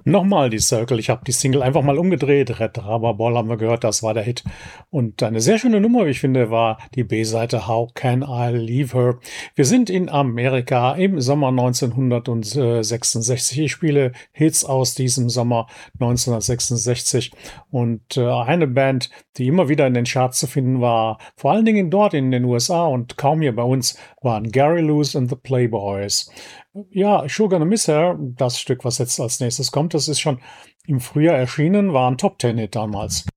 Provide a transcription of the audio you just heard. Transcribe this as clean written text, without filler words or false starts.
Nochmal die Circle. Ich habe die Single einfach mal umgedreht. Red Rubber Ball haben wir gehört, das war der Hit. Und eine sehr schöne Nummer, wie ich finde, war die B-Seite How Can I Leave Her? Wir sind in Amerika im Sommer 1966. Ich spiele Hits aus diesem Sommer 1966. Und eine Band, die immer wieder in den Charts zu finden war, vor allen Dingen dort in den USA und kaum hier bei uns, waren Gary Lewis and the Playboys. Ja, Sure Gonna Miss Her, das Stück, was jetzt als nächstes kommt, das ist schon im Frühjahr erschienen, war ein Top-Ten-Hit damals.